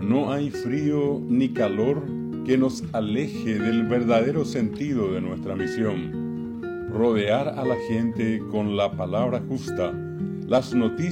No hay frío ni calor que nos aleje del verdadero sentido de nuestra misión: rodear a la gente con la palabra justa, las noticias